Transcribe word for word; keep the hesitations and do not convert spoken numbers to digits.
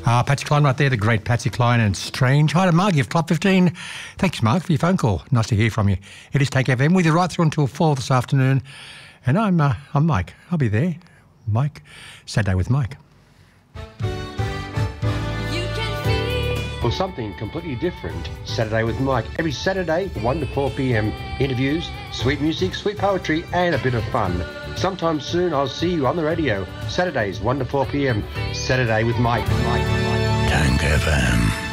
Uh, Patsy Cline right there, the great Patsy Cline and Strange. Hi to Mark of Club fifteen. Thanks, Mark, for your phone call. Nice to hear from you. It is Take F M with you right through until four this afternoon. And I'm uh, I'm Mike. I'll be there. Mike. Saturday with Mike. Or something completely different. Saturday with Mike. Every Saturday, one to four p.m. Interviews, sweet music, sweet poetry, and a bit of fun. Sometime soon, I'll see you on the radio. Saturdays, one to four p.m. Saturday with Mike. Mike, Mike. Tank F M.